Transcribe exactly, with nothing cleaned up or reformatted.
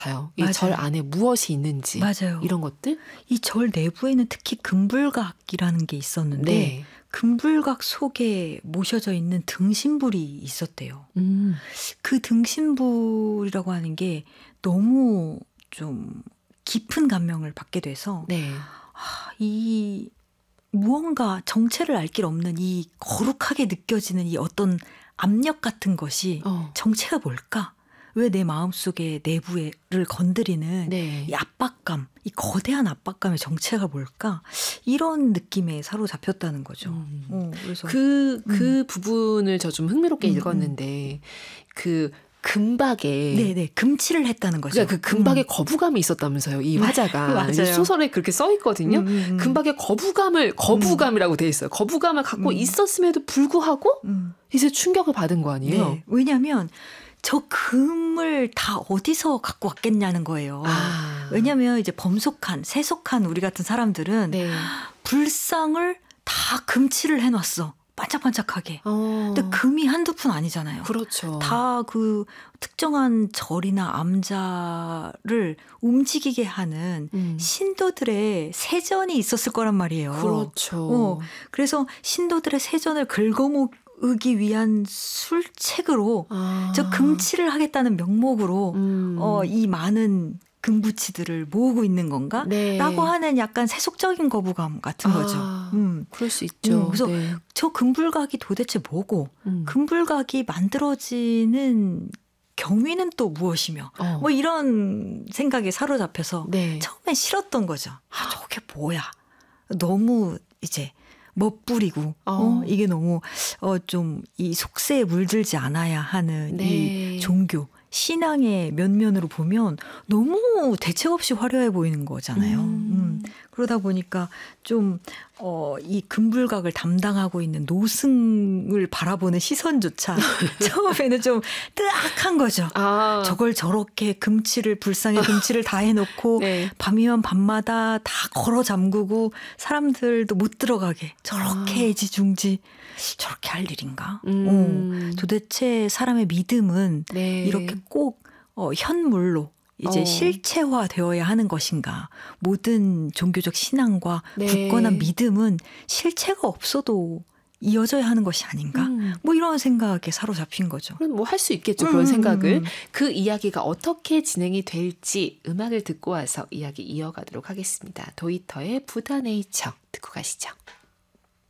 이 절 안에 무엇이 있는지 맞아요. 이런 것들? 이 절 내부에는 특히 금불각이라는 게 있었는데 네. 금불각 속에 모셔져 있는 등신불이 있었대요. 음. 그 등신불이라고 하는 게 너무 좀 깊은 감명을 받게 돼서 네. 아, 이 무언가 정체를 알 길 없는 이 거룩하게 느껴지는 이 어떤 압력 같은 것이 어. 정체가 뭘까? 왜 내 마음속에 내부를 건드리는 네. 이 압박감, 이 거대한 압박감의 정체가 뭘까? 이런 느낌에 사로잡혔다는 거죠. 음. 어, 그래서 그, 그 음. 부분을 저 좀 흥미롭게 음, 읽었는데 그 금박에 네네 금칠을 했다는 거죠. 그러니까 그 금박에 음. 거부감이 있었다면서요. 이 네, 화자가 맞아요. 소설에 그렇게 써 있거든요. 음, 음, 음. 금박에 거부감을 거부감이라고 돼 있어요. 거부감을 갖고 음. 있었음에도 불구하고 음. 이제 충격을 받은 거 아니에요. 네. 왜냐하면 저 금을 다 어디서 갖고 왔겠냐는 거예요. 아. 왜냐하면 이제 범속한, 세속한 우리 같은 사람들은 네. 불상을 다 금칠을 해놨어. 반짝반짝하게. 어. 근데 금이 한두 푼 아니잖아요. 그렇죠. 다 그 특정한 절이나 암자를 움직이게 하는 음. 신도들의 세전이 있었을 거란 말이에요. 그렇죠. 어, 그래서 신도들의 세전을 긁어모으기 위한 술책으로 아. 저 금칠을 하겠다는 명목으로 음. 어, 이 많은 금부치들을 모으고 있는 건가? 네. 라고 하는 약간 세속적인 거부감 같은 아, 거죠. 음. 그럴 수 있죠. 음, 그래서 네. 저 금불각이 도대체 뭐고 음. 금불각이 만들어지는 경위는 또 무엇이며 어. 뭐 이런 생각에 사로잡혀서 네. 처음엔 싫었던 거죠. 아, 저게 뭐야. 너무 이제 멋부리고 어. 어, 이게 너무 어, 좀 이 속세에 물들지 않아야 하는 네. 이 종교. 신앙의 면면으로 보면 너무 대책 없이 화려해 보이는 거잖아요. 음. 음. 그러다 보니까 좀, 어, 이 금불각을 담당하고 있는 노승을 바라보는 시선조차 처음에는 좀 뜨악한 거죠. 아. 저걸 저렇게 금칠을, 불상에 금칠을 다 해놓고 네. 밤이면 밤마다 다 걸어 잠그고 사람들도 못 들어가게 저렇게 아. 애지중지 저렇게 할 일인가? 음. 어, 도대체 사람의 믿음은 네. 이렇게 꼭 어, 현물로 이제 어. 실체화되어야 하는 것인가? 모든 종교적 신앙과 네. 굳건한 믿음은 실체가 없어도 이어져야 하는 것이 아닌가? 음. 뭐 이런 생각에 사로잡힌 거죠. 그럼 뭐 할 수 있겠죠. 음, 그런 음, 생각을. 음. 그 이야기가 어떻게 진행이 될지 음악을 듣고 와서 이야기 이어가도록 하겠습니다. 도이터의 부다네이처 듣고 가시죠.